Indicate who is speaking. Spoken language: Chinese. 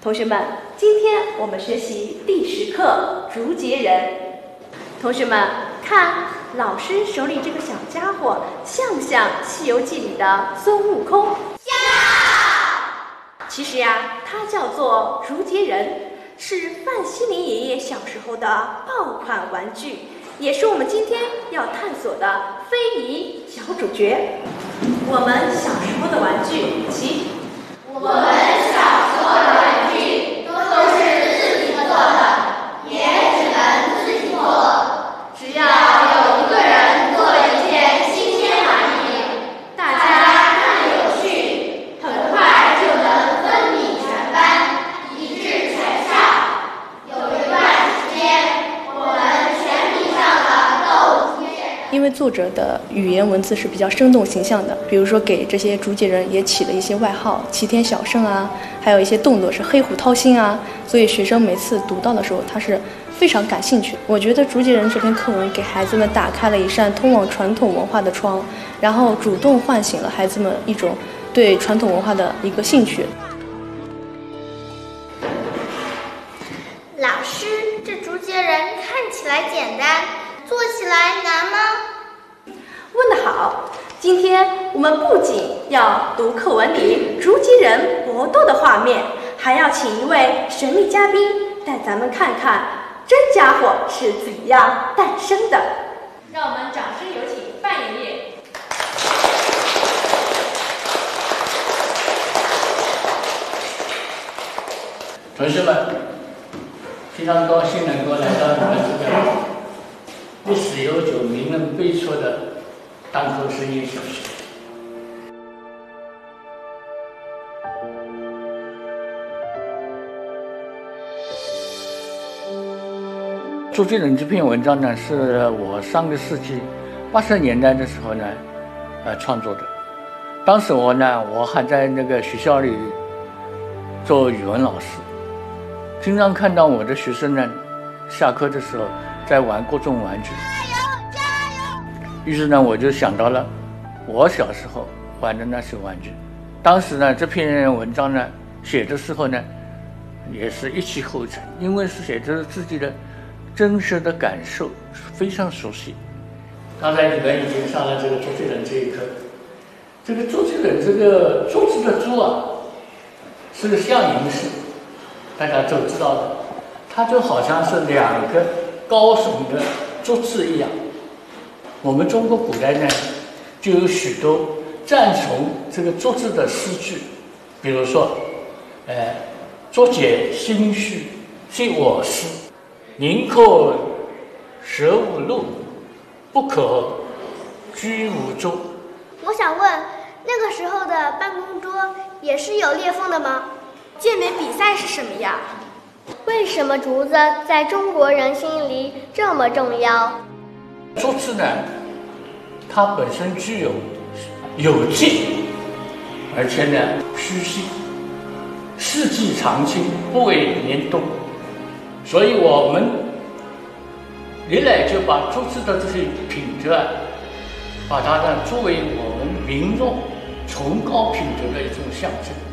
Speaker 1: 同学们，今天我们学习第10课竹节人。同学们看，老师手里这个小家伙像不像《西游记》里的孙悟空？
Speaker 2: 像。
Speaker 1: 其实呀，它叫做竹节人，是范希林爷爷小时候的爆款玩具，也是我们今天要探索的非遗小主角。我们小时候的玩具，
Speaker 2: 我们小时候的玩具都是自己做的，也只能自己做。只要有一个人做了一件新鲜玩意，大家看有趣，很快就能风靡全班，一致全上。有一段时间，我们全迷上了斗竹节人。
Speaker 3: 因为作者的语言文字是比较生动形象的，比如说给这些竹节人也起了一些外号，齐天小圣啊，还有一些动作是黑虎掏心啊，所以学生每次读到的时候，他是非常感兴趣。我觉得竹节人这篇课文给孩子们打开了一扇通往传统文化的窗，然后主动唤醒了孩子们一种对传统文化的一个兴趣。
Speaker 4: 老师，这竹节人看起来简单，做起来难吗？
Speaker 1: 问得好！今天我们不仅要读课文里竹节人搏斗的画面，还要请一位神秘嘉宾带咱们看看真家伙是怎样诞生的。让我们掌声有请范爷爷。
Speaker 5: 同学们，非常高兴能够来到你们这个历史悠久、名人辈出的单口声音小学。竹节人这篇文章呢，是我上个世纪80年代的时候呢，创作的。当时我还在那个学校里做语文老师，经常看到我的学生呢，下课的时候在玩各种玩具。于是呢，我就想到了我小时候玩的那些玩具。当时呢，这篇文章呢写的时候呢，也是一气呵成，因为是写着自己的真实的感受，非常熟悉。刚才你们已经上了这个竹节人这一课。这个竹节人，这个竹子的竹啊，是个象形式，大家都知道的。它就好像是2个高耸的竹子一样。我们中国古代呢，就有许多赞颂这个竹子的诗句，比如说，竹节心虚即我思，宁可舍无路，不可居无舟。
Speaker 4: 我想问，那个时候的办公桌也是有裂缝的吗？
Speaker 1: 健美比赛是什么呀？
Speaker 4: 为什么竹子在中国人心里这么重要？
Speaker 5: 竹子呢，它本身具有有劲，而且呢虚细，四季常青，不为年冬。所以我们历来就把竹子的这些品质啊，把它呢作为我们民众崇高品德的一种象征。